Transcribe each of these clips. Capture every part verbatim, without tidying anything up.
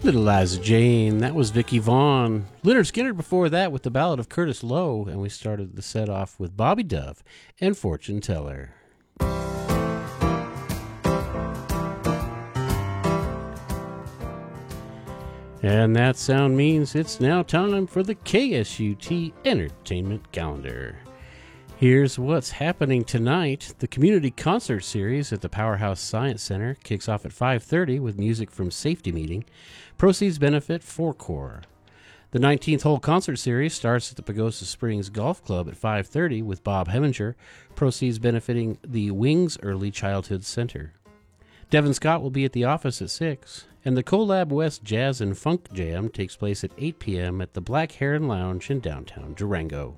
Little Liza Jane, that was Vicky Vaughn. Leonard Skinner before that with the Ballad of Curtis Lowe, and we started the set off with Bobby Dove and Fortune Teller. And that sound means it's now time for the K S U T Entertainment Calendar. Here's what's happening tonight. The Community Concert Series at the Powerhouse Science Center kicks off at five thirty with music from Safety Meeting. Proceeds benefit four Corps. The nineteenth Hole Concert Series starts at the Pagosa Springs Golf Club at five thirty with Bob Heminger. Proceeds benefiting the Wings Early Childhood Center. Devin Scott will be at the office at six. And the Collab West Jazz and Funk Jam takes place at eight p.m. at the Black Heron Lounge in downtown Durango.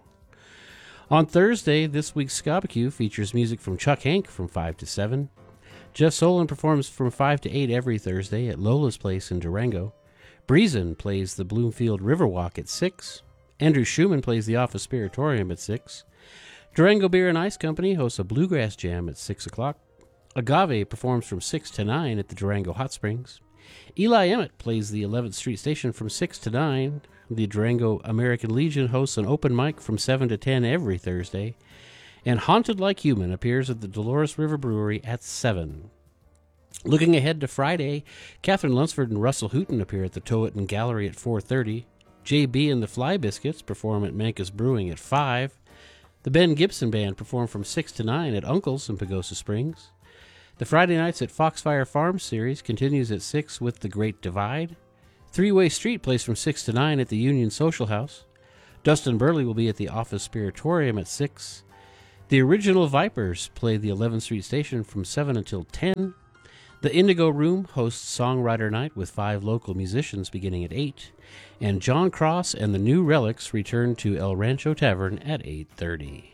On Thursday, this week's Scabacue features music from Chuck Hank from five to seven. Jeff Solon performs from five to eight every Thursday at Lola's Place in Durango. Breezin plays the Bloomfield Riverwalk at six. Andrew Schumann plays the Office Spiritorium at six. Durango Beer and Ice Company hosts a Bluegrass Jam at six o'clock. Agave performs from six to nine at the Durango Hot Springs. Eli Emmett plays the eleventh Street Station from six to nine. The Durango American Legion hosts an open mic from seven to ten every Thursday. And Haunted Like Human appears at the Dolores River Brewery at seven. Looking ahead to Friday, Catherine Lunsford and Russell Hooten appear at the Towhetan Gallery at four thirty. J B and the Fly Biscuits perform at Mankus Brewing at five. The Ben Gibson Band perform from six to nine at Uncle's in Pagosa Springs. The Friday Nights at Foxfire Farms series continues at six with The Great Divide. Three-Way Street plays from six to nine at the Union Social House. Dustin Burley will be at the Office Spiritorium at six. The Original Vipers play the eleventh Street Station from seven until ten. The Indigo Room hosts Songwriter Night with five local musicians beginning at eight. And John Cross and the New Relics return to El Rancho Tavern at eight thirty.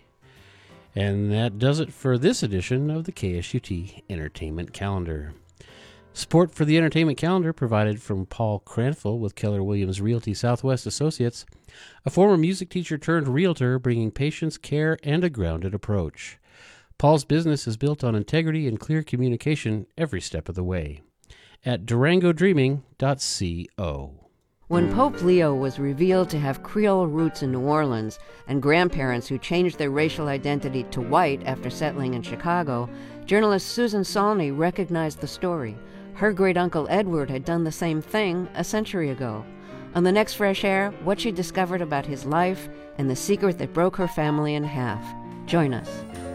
And that does it for this edition of the K S U T Entertainment Calendar. Support for the Entertainment Calendar provided from Paul Cranfill with Keller Williams Realty Southwest Associates, a former music teacher turned realtor bringing patience, care, and a grounded approach. Paul's business is built on integrity and clear communication every step of the way. At durango dreaming dot co. When Pope Leo was revealed to have Creole roots in New Orleans and grandparents who changed their racial identity to white after settling in Chicago, journalist Susan Saulney recognized the story. Her great-uncle Edward had done the same thing a century ago. On the next Fresh Air, what she discovered about his life and the secret that broke her family in half. Join us.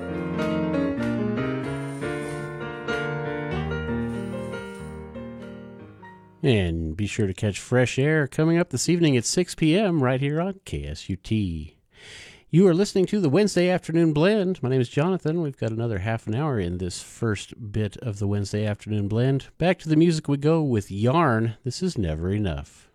And be sure to catch Fresh Air coming up this evening at six p.m. right here on K S U T. You are listening to the Wednesday Afternoon Blend. My name is Jonathan. We've got another half an hour in this first bit of the Wednesday Afternoon Blend. Back to the music we go with Yarn. This is Never Enough.